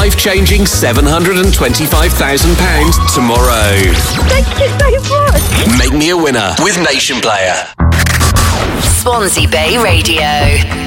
life-changing £725,000 tomorrow. Thank you so much. Make me a winner with Nation Player. Swansea Bay Radio.